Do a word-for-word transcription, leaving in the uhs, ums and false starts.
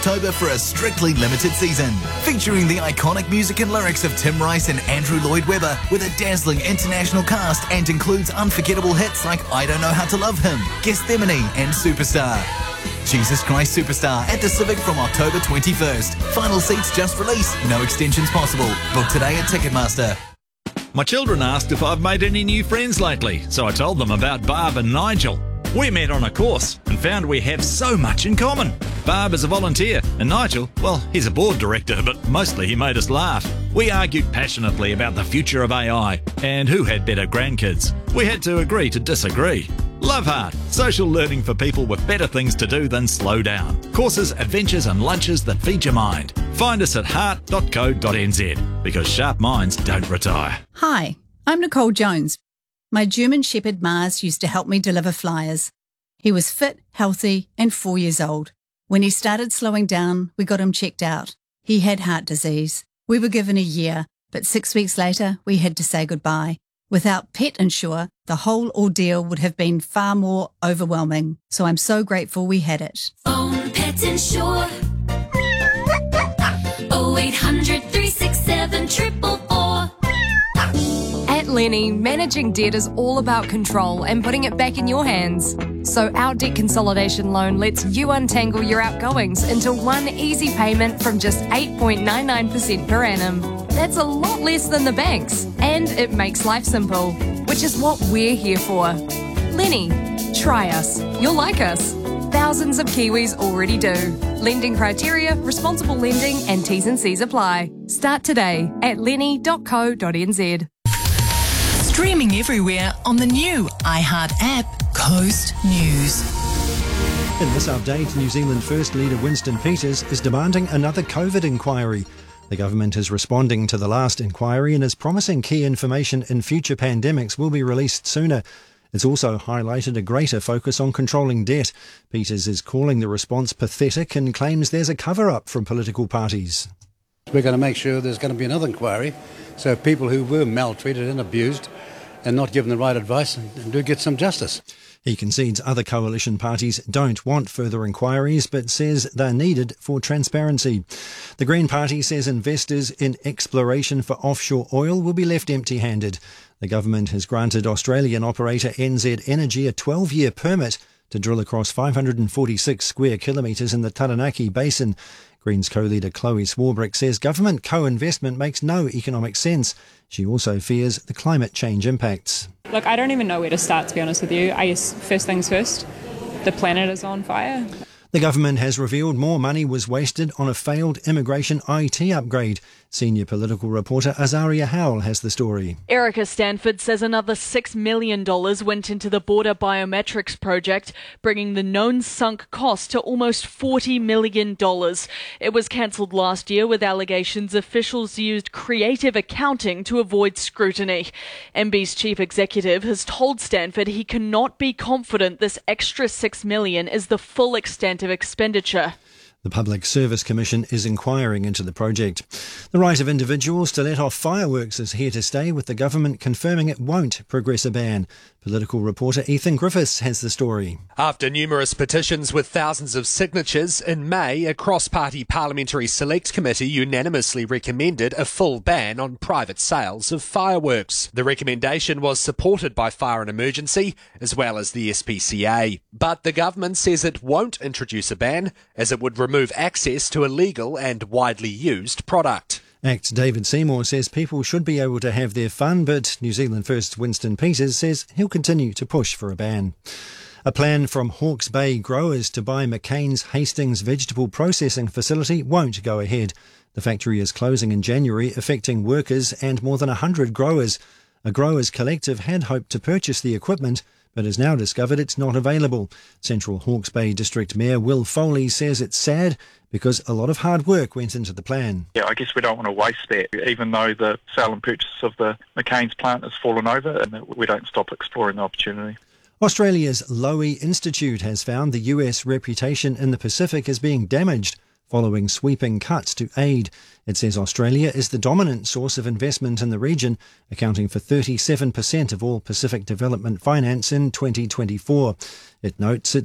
October for a strictly limited season, featuring the iconic music and lyrics of Tim Rice and Andrew Lloyd Webber with a dazzling international cast, and includes unforgettable hits like I Don't Know How to Love Him, Gethsemane and Superstar. Jesus Christ Superstar at the Civic from October twenty-first. Final seats just released, no extensions possible. Book today at Ticketmaster. My children asked if I've made any new friends lately, so I told them about Barb and Nigel. We met on a course and found we have so much in common. Barb is a volunteer, and Nigel, well, he's a board director, but mostly he made us laugh. We argued passionately about the future of A I and who had better grandkids. We had to agree to disagree. Love Heart, social learning for people with better things to do than slow down. Courses, adventures and lunches that feed your mind. Find us at heart dot co dot n z, because sharp minds don't retire. Hi, I'm Nicole Jones. My German Shepherd Mars used to help me deliver flyers. He was fit, healthy and four years old. When he started slowing down, we got him checked out. He had heart disease. We were given a year, but six weeks later we had to say goodbye. Without Pet Insure, the whole ordeal would have been far more overwhelming. So I'm so grateful we had it. Phone Pet Insure. oh eight hundred, three six seven, four four four. At Lenny, managing debt is all about control and putting it back in your hands. So our debt consolidation loan lets you untangle your outgoings into one easy payment from just eight point nine nine percent per annum. That's a lot less than the banks, and it makes life simple, which is what we're here for. Lenny, try us. You'll like us. Thousands of Kiwis already do. Lending criteria, responsible lending and T's and C's apply. Start today at lenny dot co dot n z. Streaming everywhere on the new iHeart app, Coast News. In this update, New Zealand First Leader Winston Peters is demanding another COVID inquiry. The government is responding to the last inquiry and is promising key information in future pandemics will be released sooner. It's also highlighted a greater focus on controlling debt. Peters is calling the response pathetic and claims there's a cover-up from political parties. We're going to make sure there's going to be another inquiry, so people who were maltreated and abused and not given the right advice do get some justice. He concedes other coalition parties don't want further inquiries, but says they're needed for transparency. The Green Party says investors in exploration for offshore oil will be left empty-handed. The government has granted Australian operator N Z Energy a twelve-year permit to drill across five hundred forty-six square kilometres in the Taranaki Basin. Greens co-leader Chloe Swarbrick says government co-investment makes no economic sense. She also fears the climate change impacts. Look, I don't even know where to start, to be honest with you. I guess first things first, the planet is on fire. The government has revealed more money was wasted on a failed immigration I T upgrade. Senior political reporter Azaria Howell has the story. Erica Stanford says another six million dollars went into the border biometrics project, bringing the known sunk cost to almost forty million dollars. It was cancelled last year with allegations officials used creative accounting to avoid scrutiny. M B's chief executive has told Stanford he cannot be confident this extra six million dollars is the full extent of expenditure. The Public Service Commission is inquiring into the project. The right of individuals to let off fireworks is here to stay, with the government confirming it won't progress a ban. Political reporter Ethan Griffiths has the story. After numerous petitions with thousands of signatures, in May, a cross-party parliamentary select committee unanimously recommended a full ban on private sales of fireworks. The recommendation was supported by Fire and Emergency, as well as the S P C A. But the government says it won't introduce a ban, as it would remove access to a legal and widely used product. Act's David Seymour says people should be able to have their fun, but New Zealand First Winston Peters says he'll continue to push for a ban. A plan from Hawke's Bay growers to buy McCain's Hastings vegetable processing facility won't go ahead. The factory is closing in January, affecting workers and more than one hundred growers. A growers collective had hoped to purchase the equipment, but has now discovered it's not available. Central Hawke's Bay District Mayor Will Foley says it's sad because a lot of hard work went into the plan. Yeah, I guess we don't want to waste that, even though the sale and purchase of the McCain's plant has fallen over, and we don't stop exploring the opportunity. Australia's Lowy Institute has found the U S reputation in the Pacific as being damaged following sweeping cuts to aid. It says Australia is the dominant source of investment in the region, accounting for thirty-seven percent of all Pacific development finance in twenty twenty-four. It notes it